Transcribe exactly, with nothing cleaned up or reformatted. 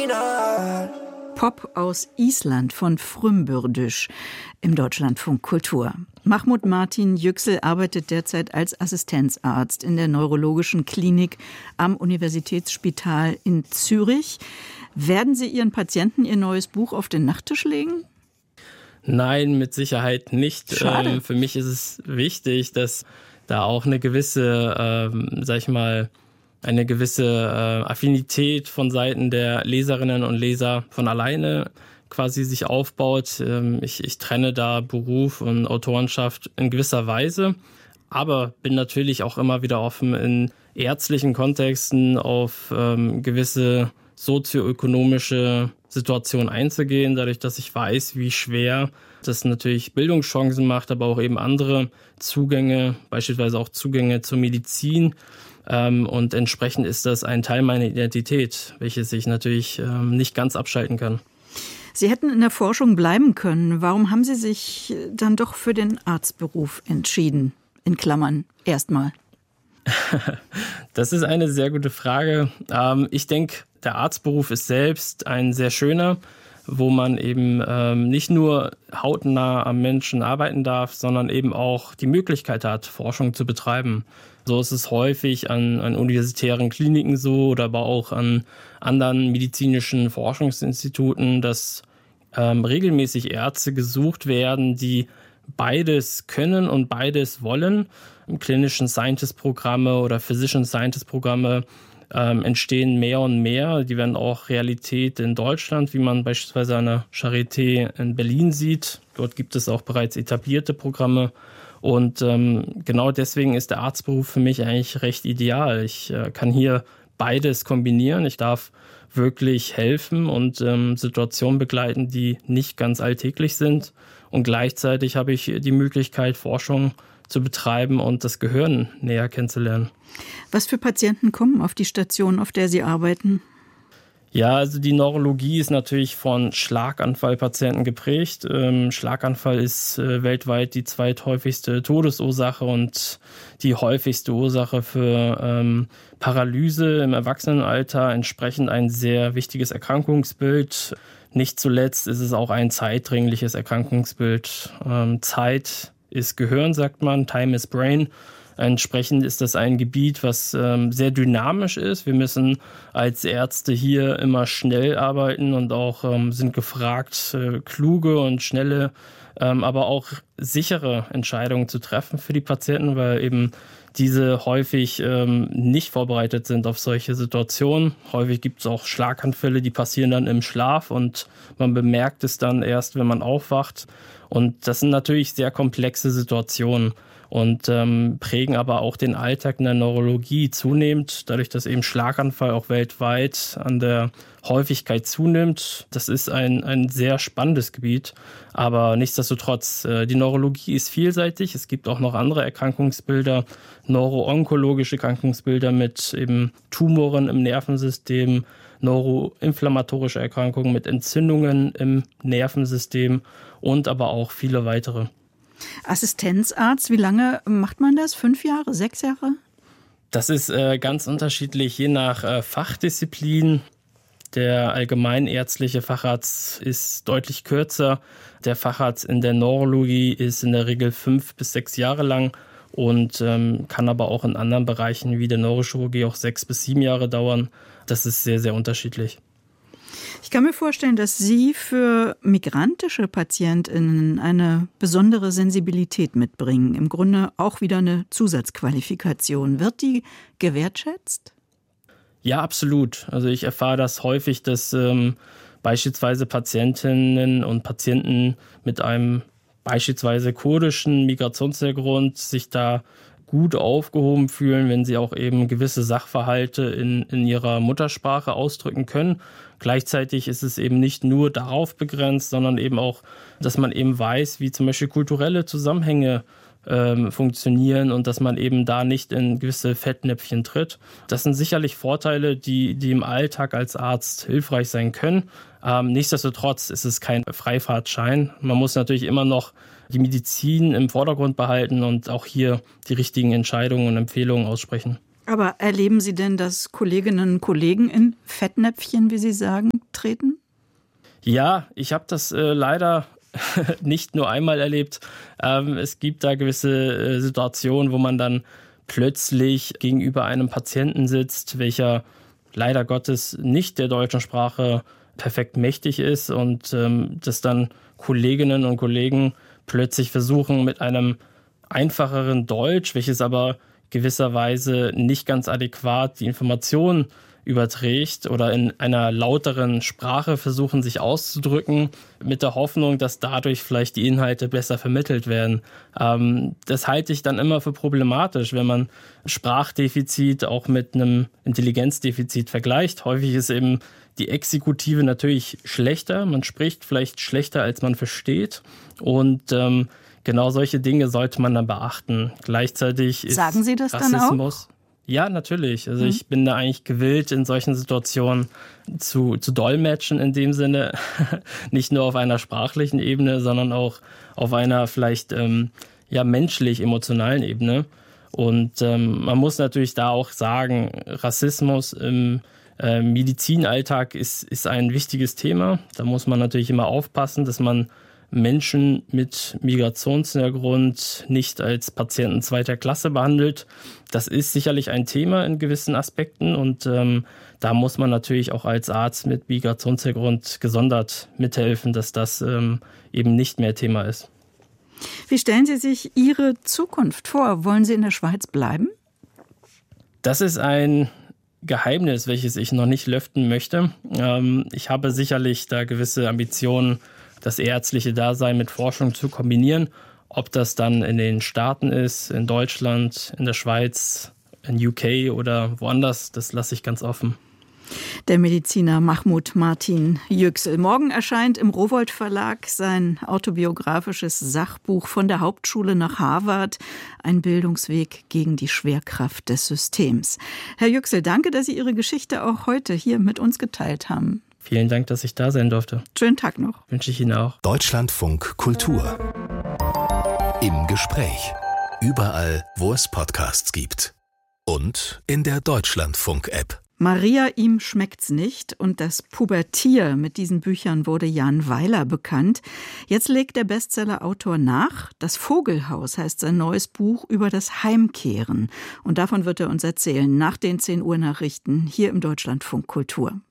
Pop aus Island von Frümbürdüsch im Deutschlandfunk Kultur. Mahmoud Martin Yüksel arbeitet derzeit als Assistenzarzt in der neurologischen Klinik am Universitätsspital in Zürich. Werden Sie Ihren Patienten Ihr neues Buch auf den Nachttisch legen? Nein, mit Sicherheit nicht. Ähm, für mich ist es wichtig, dass da auch eine gewisse, ähm, sag ich mal, eine gewisse äh, Affinität von Seiten der Leserinnen und Leser von alleine quasi sich aufbaut. Ähm, ich, ich trenne da Beruf und Autorenschaft in gewisser Weise, aber bin natürlich auch immer wieder offen, in ärztlichen Kontexten auf ähm, gewisse sozioökonomische Situationen einzugehen, dadurch, dass ich weiß, wie schwer das natürlich Bildungschancen macht, aber auch eben andere Zugänge, beispielsweise auch Zugänge zur Medizin. Ähm, und entsprechend ist das ein Teil meiner Identität, welches ich natürlich ähm, nicht ganz abschalten kann. Sie hätten in der Forschung bleiben können. Warum haben Sie sich dann doch für den Arztberuf entschieden? In Klammern erstmal. Das ist eine sehr gute Frage. Ähm, ich denke, der Arztberuf ist selbst ein sehr schöner, wo man eben ähm, nicht nur hautnah am Menschen arbeiten darf, sondern eben auch die Möglichkeit hat, Forschung zu betreiben. So ist es häufig an, an universitären Kliniken so oder aber auch an anderen medizinischen Forschungsinstituten, dass ähm, regelmäßig Ärzte gesucht werden, die beides können und beides wollen. Im klinischen Scientist-Programme oder Physician Scientist-Programme ähm, entstehen mehr und mehr. Die werden auch Realität in Deutschland, wie man beispielsweise an der Charité in Berlin sieht. Dort gibt es auch bereits etablierte Programme. Und ähm, genau deswegen ist der Arztberuf für mich eigentlich recht ideal. Ich äh, kann hier beides kombinieren. Ich darf wirklich helfen und ähm, Situationen begleiten, die nicht ganz alltäglich sind. Und gleichzeitig habe ich die Möglichkeit, Forschung zu betreiben und das Gehirn näher kennenzulernen. Was für Patienten kommen auf die Station, auf der Sie arbeiten? Ja, also die Neurologie ist natürlich von Schlaganfallpatienten geprägt. Ähm, Schlaganfall ist äh, weltweit die zweithäufigste Todesursache und die häufigste Ursache für ähm, Paralyse im Erwachsenenalter. Entsprechend ein sehr wichtiges Erkrankungsbild. Nicht zuletzt ist es auch ein zeitdringliches Erkrankungsbild. Ähm, Zeit ist Gehirn, sagt man, Time is Brain. Entsprechend ist das ein Gebiet, was ähm, sehr dynamisch ist. Wir müssen als Ärzte hier immer schnell arbeiten und auch ähm, sind gefragt, äh, kluge und schnelle, ähm, aber auch sichere Entscheidungen zu treffen für die Patienten, weil eben diese häufig ähm, nicht vorbereitet sind auf solche Situationen. Häufig gibt es auch Schlaganfälle, die passieren dann im Schlaf und man bemerkt es dann erst, wenn man aufwacht. Und das sind natürlich sehr komplexe Situationen und ähm, prägen aber auch den Alltag in der Neurologie zunehmend, dadurch, dass eben Schlaganfall auch weltweit an der Häufigkeit zunimmt. Das ist ein, ein sehr spannendes Gebiet, aber nichtsdestotrotz, äh, die Neurologie ist vielseitig. Es gibt auch noch andere Erkrankungsbilder, neuroonkologische Erkrankungsbilder mit eben Tumoren im Nervensystem, neuroinflammatorische Erkrankungen mit Entzündungen im Nervensystem und aber auch viele weitere. Assistenzarzt, wie lange macht man das? Fünf Jahre, sechs Jahre? Das ist äh, ganz unterschiedlich, je nach äh, Fachdisziplin. Der allgemeinärztliche Facharzt ist deutlich kürzer. Der Facharzt in der Neurologie ist in der Regel fünf bis sechs Jahre lang und ähm, kann aber auch in anderen Bereichen wie der Neurochirurgie auch sechs bis sieben Jahre dauern. Das ist sehr, sehr unterschiedlich. Ich kann mir vorstellen, dass Sie für migrantische PatientInnen eine besondere Sensibilität mitbringen. Im Grunde auch wieder eine Zusatzqualifikation. Wird die gewertschätzt? Ja, absolut. Also ich erfahre das häufig, dass ähm, beispielsweise Patientinnen und Patienten mit einem beispielsweise kurdischen Migrationshintergrund sich da gut aufgehoben fühlen, wenn sie auch eben gewisse Sachverhalte in, in ihrer Muttersprache ausdrücken können. Gleichzeitig ist es eben nicht nur darauf begrenzt, sondern eben auch, dass man eben weiß, wie zum Beispiel kulturelle Zusammenhänge ähm, funktionieren und dass man eben da nicht in gewisse Fettnäpfchen tritt. Das sind sicherlich Vorteile, die, die im Alltag als Arzt hilfreich sein können. Ähm, nichtsdestotrotz ist es kein Freifahrtschein. Man muss natürlich immer noch die Medizin im Vordergrund behalten und auch hier die richtigen Entscheidungen und Empfehlungen aussprechen. Aber erleben Sie denn, dass Kolleginnen und Kollegen in Fettnäpfchen, wie Sie sagen, treten? Ja, ich habe das äh, leider nicht nur einmal erlebt. Ähm, es gibt da gewisse äh, Situationen, wo man dann plötzlich gegenüber einem Patienten sitzt, welcher leider Gottes nicht der deutschen Sprache perfekt mächtig ist und ähm, dass dann Kolleginnen und Kollegen plötzlich versuchen, mit einem einfacheren Deutsch, welches aber gewisserweise nicht ganz adäquat die Informationen überträgt oder in einer lauteren Sprache versuchen, sich auszudrücken, mit der Hoffnung, dass dadurch vielleicht die Inhalte besser vermittelt werden. Ähm, das halte ich dann immer für problematisch, wenn man Sprachdefizit auch mit einem Intelligenzdefizit vergleicht. Häufig ist eben die Exekutive natürlich schlechter. Man spricht vielleicht schlechter, als man versteht. Und ähm, genau solche Dinge sollte man dann beachten. Gleichzeitig ist Sagen Sie das Rassismus, dann auch? Ja, natürlich. Also mhm. ich bin da eigentlich gewillt, in solchen Situationen zu, zu dolmetschen in dem Sinne. Nicht nur auf einer sprachlichen Ebene, sondern auch auf einer vielleicht ähm, ja, menschlich-emotionalen Ebene. Und ähm, man muss natürlich da auch sagen, Rassismus im äh, Medizinalltag ist, ist ein wichtiges Thema. Da muss man natürlich immer aufpassen, dass man Menschen mit Migrationshintergrund nicht als Patienten zweiter Klasse behandelt. Das ist sicherlich ein Thema in gewissen Aspekten und ähm, da muss man natürlich auch als Arzt mit Migrationshintergrund gesondert mithelfen, dass das ähm, eben nicht mehr Thema ist. Wie stellen Sie sich Ihre Zukunft vor? Wollen Sie in der Schweiz bleiben? Das ist ein Geheimnis, welches ich noch nicht lüften möchte. Ähm, ich habe sicherlich da gewisse Ambitionen, das ärztliche Dasein mit Forschung zu kombinieren. Ob das dann in den Staaten ist, in Deutschland, in der Schweiz, in U K oder woanders, das lasse ich ganz offen. Der Mediziner Mahmoud Martin Yüksel. Morgen erscheint im Rowohlt Verlag sein autobiografisches Sachbuch Von der Hauptschule nach Harvard, ein Bildungsweg gegen die Schwerkraft des Systems. Herr Yüksel, danke, dass Sie Ihre Geschichte auch heute hier mit uns geteilt haben. Vielen Dank, dass ich da sein durfte. Schönen Tag noch. Wünsche ich Ihnen auch. Deutschlandfunk Kultur. Im Gespräch. Überall, wo es Podcasts gibt. Und in der Deutschlandfunk-App. Maria, ihm schmeckt's nicht und das Pubertier. Mit diesen Büchern wurde Jan Weiler bekannt. Jetzt legt der Bestseller-Autor nach. Das Vogelhaus heißt sein neues Buch über das Heimkehren. Und davon wird er uns erzählen nach den zehn Uhr Nachrichten hier im Deutschlandfunk Kultur.